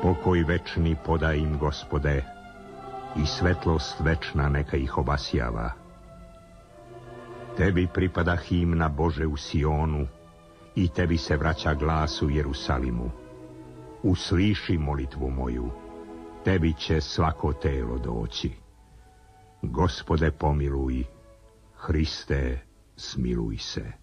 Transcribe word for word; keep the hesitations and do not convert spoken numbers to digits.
Pokoj večni podaj im, Gospode, i svetlost večna neka ih obasjava. Tebi pripada himna, Bože, u Sionu, i tebi se vraća glas u Jerusalimu. Usliši molitvu moju, tebi će svako telo doći. Gospode, pomiluj, Hriste, smiluj se.